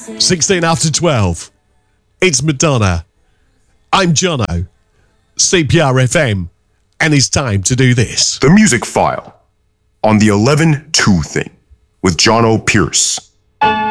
16 after 12. It's Madonna. I'm Jono. CPR FM. And it's time to do this. The Music File on the 11-2 thing with Jono Pierce.